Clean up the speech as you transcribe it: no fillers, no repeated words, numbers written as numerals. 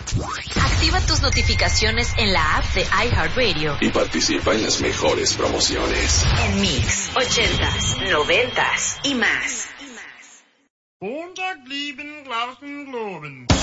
Activa tus notificaciones en la app de iHeartRadio y participa en las mejores promociones. En Mix, 80s, 90s y más.